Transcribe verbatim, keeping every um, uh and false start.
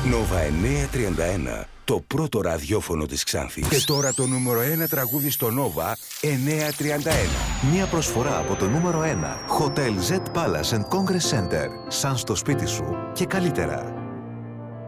Νόβα εννιακόσια τριάντα ένα, το πρώτο ραδιόφωνο της Ξάνθης. Και τώρα το νούμερο ένα τραγούδι στο Νόβα εννιακόσια τριάντα ένα. Μια προσφορά από το νούμερο ένα. Hotel Z Palace and Congress Center. Σαν στο σπίτι σου και καλύτερα.